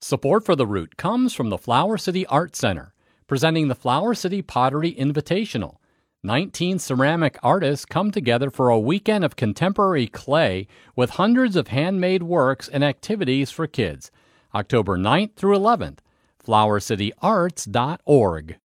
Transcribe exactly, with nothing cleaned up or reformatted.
Support for the route comes from the Flower City Art Center, presenting the Flower City Pottery Invitational. nineteen ceramic artists come together for a weekend of contemporary clay with hundreds of handmade works and activities for kids. October ninth through eleventh. flower city arts dot org.